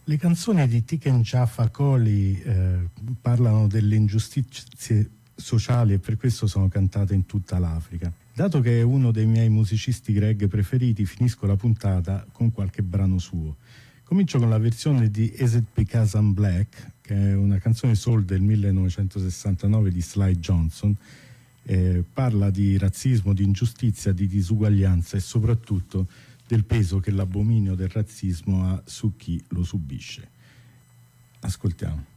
Le canzoni di Tiken Jah Fakoly parlano delle ingiustizie sociali e per questo sono cantate in tutta l'Africa. Dato che è uno dei miei musicisti Greg preferiti, finisco la puntata con qualche brano suo. Comincio con la versione di Is It Because I'm Black, che è una canzone soul del 1969 di Sly Johnson. Parla di razzismo, di ingiustizia, di disuguaglianza e soprattutto del peso che l'abominio del razzismo ha su chi lo subisce. Ascoltiamo.